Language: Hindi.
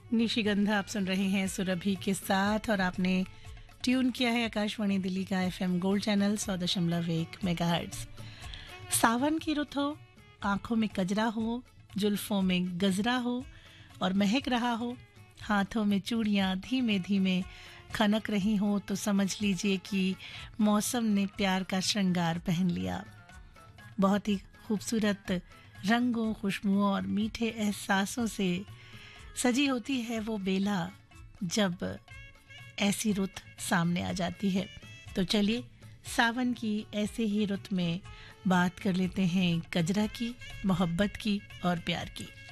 निशिगंधा आप सुन रहे हैं सुरभि के साथ और आपने ट्यून किया है आकाशवाणी दिल्ली का एफएम गोल्ड चैनल 100.1 मेगाहर्ट्ज। सावन की रुत हो, आंखों में कजरा हो, जुल्फों में गजरा हो और महक रहा हो, हाथों में चूड़ियां धीमे धीमे खनक रही हो तो समझ लीजिए कि मौसम ने प्यार का श्रृंगार पहन लिया। बहुत ही खूबसूरत रंगों, खुशबुओं और मीठे एहसासों से सजी होती है वो बेला जब ऐसी रुत सामने आ जाती है। तो चलिए सावन की ऐसे ही रुत में बात कर लेते हैं कजरा की, मोहब्बत की और प्यार की।